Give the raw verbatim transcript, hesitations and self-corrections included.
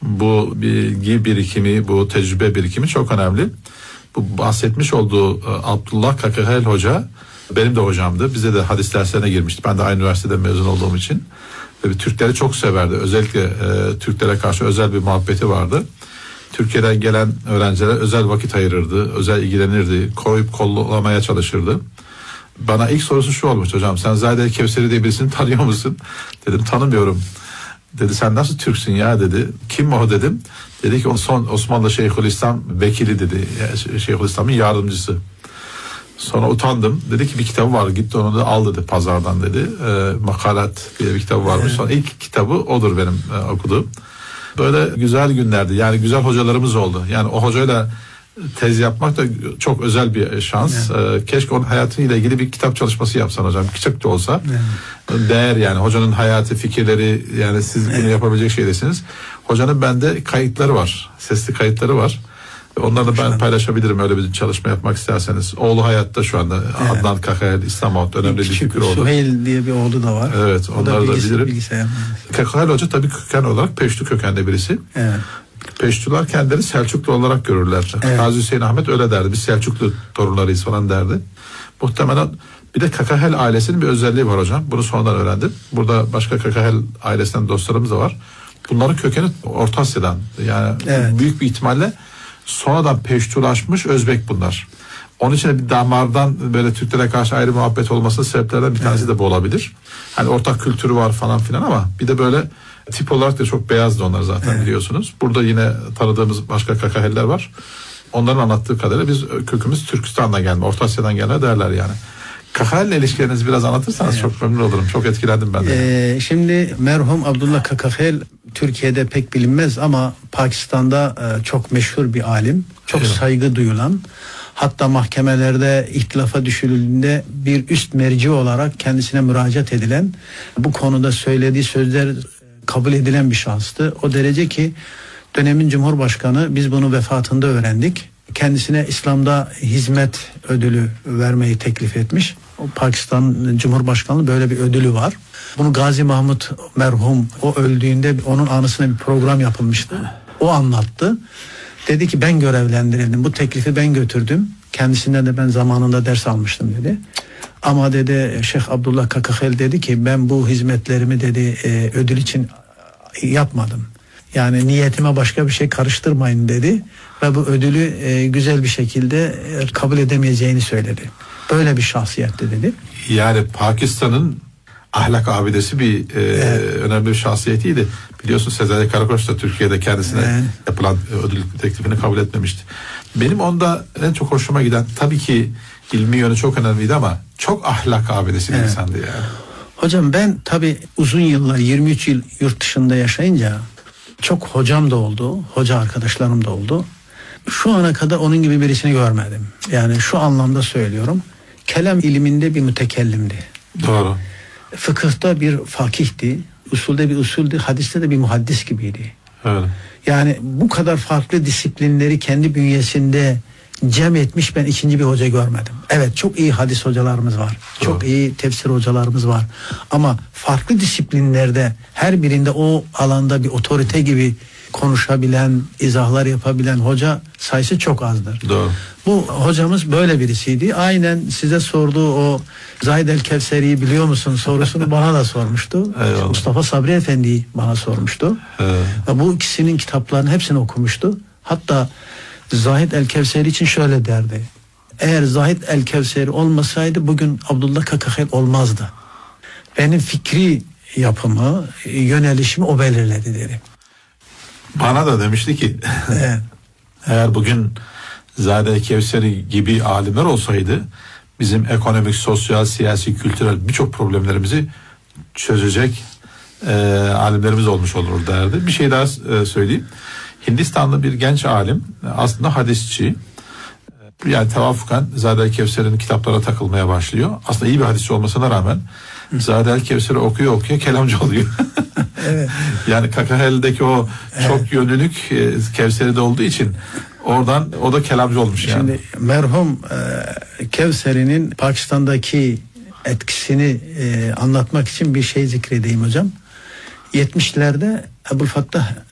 Bu bilgi birikimi, bu tecrübe birikimi çok önemli. Bu bahsetmiş olduğu Abdullah Kakahel Hoca benim de hocamdı. Bize de hadis derslerine girmişti. Ben de aynı üniversiteden mezun olduğum için. Ve Türkleri çok severdi. Özellikle e, Türklere karşı özel bir muhabbeti vardı. Türkiye'den gelen öğrencilere özel vakit ayırırdı. Özel ilgilenirdi. Koruyup kollamaya çalışırdı. Bana ilk sorusu şu olmuş: hocam sen Zahid Kevseri diye birisini tanıyor musun? Dedim tanımıyorum. Dedi sen nasıl Türksün ya dedi. Kim o dedim. Dedi ki o son Osmanlı Şeyhülislam vekili dedi. Yani Şeyhülislam'ın yardımcısı. Sonra utandım. Dedi ki bir kitabı var, gitti onu da al dedi pazardan dedi. E, Makalat diye bir kitabı varmış. Sonra ilk kitabı odur benim e, okuduğum. Böyle güzel günlerdi. Yani güzel hocalarımız oldu. Yani o hocayla tez yapmak da çok özel bir şans. Evet. Ee, keşke onun hayatıyla ilgili bir kitap çalışması yapsan hocam. Küçük de olsa. Evet. Değer yani. Hocanın hayatı, fikirleri, yani siz evet. bunu yapabilecek şeydesiniz. Hocanın bende kayıtları var. Sesli kayıtları var. Onları da ben paylaşabilirim öyle bir çalışma yapmak isterseniz. Oğlu hayatta şu anda. Evet. Adnan Kakahel İstanbul'da önemli bir fikir oldu. Süheyl diye bir oğlu da var. Evet, onları da, da bilirim. Kakahel Hoca tabii köken olarak Peştu kökenli birisi. Evet. Peştular kendileri Selçuklu olarak görürler. Evet. Gazi Hüseyin Ahmet öyle derdi. Biz Selçuklu torunlarıyız falan derdi. Muhtemelen bir de Kakahel ailesinin bir özelliği var hocam. Bunu sonradan öğrendim. Burada başka Kakahel ailesinden dostlarımız da var. Bunların kökeni Orta Asya'dan. Yani evet. büyük bir ihtimalle sonradan Peştulaşmış Özbek bunlar. Onun için de bir damardan böyle Türklere karşı ayrı muhabbet olmasının sebeplerden bir tanesi evet. de bu olabilir. Hani ortak kültürü var falan filan ama bir de böyle tip olarak da çok beyazdı onlar zaten evet. biliyorsunuz. Burada yine tanıdığımız başka Kakaheller var. Onların anlattığı kadarıyla biz kökümüz Türkistan'dan gelme, Orta Asya'dan gelme derler yani. Kakahel ile ilişkilerinizi biraz anlatırsanız evet. çok memnun olurum. Çok etkilendim ben de. Ee, şimdi merhum Abdullah Kakahel Türkiye'de pek bilinmez ama Pakistan'da e, çok meşhur bir alim. Çok evet. saygı duyulan. Hatta mahkemelerde ihtilafa düşürüldüğünde bir üst merci olarak kendisine müracaat edilen, bu konuda söylediği sözler kabul edilen bir şahıstı. O derece ki dönemin Cumhurbaşkanı, biz bunu vefatında öğrendik, kendisine İslam'da hizmet ödülü vermeyi teklif etmiş. O Pakistan Cumhurbaşkanlığı böyle bir ödülü var. Bunu Gazi Mahmut merhum o öldüğünde onun anısına bir program yapılmıştı. O anlattı. Dedi ki ben görevlendirildim. Bu teklifi ben götürdüm. Kendisinden de ben zamanında ders almıştım dedi. Ama dedi Şeyh Abdullah Kakahel dedi ki ben bu hizmetlerimi dedi e, ödül için yapmadım. Yani niyetime başka bir şey karıştırmayın dedi. Ve bu ödülü e, güzel bir şekilde e, kabul edemeyeceğini söyledi. Böyle bir şahsiyetti dedi. Yani Pakistan'ın ahlak abidesi bir e, evet. önemli bir şahsiyetiydi. Biliyorsun Sezai Karakoç da Türkiye'de kendisine evet. yapılan ödül teklifini kabul etmemişti. Benim onda en çok hoşuma giden, tabii ki ilmi yönü çok önemliydi ama çok ahlak abidesi bir evet. insandı yani. Hocam ben tabii uzun yıllar yirmi üç yıl yurt dışında yaşayınca çok hocam da oldu, hoca arkadaşlarım da oldu. Şu ana kadar onun gibi birisini görmedim. Yani şu anlamda söylüyorum. Kelam iliminde bir mütekellimdi. Doğru. Fıkıhta bir fakihti, usulde bir usuldü, hadiste de bir muhaddis gibiydi. Öyle. Yani bu kadar farklı disiplinleri kendi bünyesinde cem etmiş ben ikinci bir hoca görmedim. Evet, çok iyi hadis hocalarımız var. Doğru. Çok iyi tefsir hocalarımız var. Ama farklı disiplinlerde her birinde o alanda bir otorite gibi konuşabilen, izahlar yapabilen hoca sayısı çok azdır. Doğru. Bu hocamız böyle birisiydi. Aynen size sorduğu o Zahid el-Kevseri'yi biliyor musun sorusunu bana da sormuştu. Eyvallah. Mustafa Sabri Efendi'yi bana sormuştu. Evet. Ve bu ikisinin kitaplarının hepsini okumuştu. Hatta Zahid el-Kevseri için şöyle derdi. Eğer Zahid el-Kevseri olmasaydı bugün Abdullah Kakahel olmazdı. Benim fikri yapımı, yönelişimi o belirledi dedi. Bana da demişti ki evet. eğer bugün Zahid el-Kevseri gibi alimler olsaydı bizim ekonomik, sosyal, siyasi, kültürel birçok problemlerimizi çözecek e, alimlerimiz olmuş olur derdi. Bir şey daha e, söyleyeyim. Hindistanlı bir genç alim, aslında hadisçi, yani tevafuken Zahid el-Kevseri'nin kitaplara takılmaya başlıyor. Aslında iyi bir hadisçi olmasına rağmen Zahid el-Kevseri okuyor okuyor kelamcı oluyor. Evet. Yani Kakahel'deki o evet. çok yönlülük e, Kevseri'de olduğu için oradan o da kelamcı olmuş yani. Şimdi merhum e, Kevseri'nin Pakistan'daki etkisini e, anlatmak için bir şey zikredeyim hocam. yetmişlerde Ebu'l-Fattah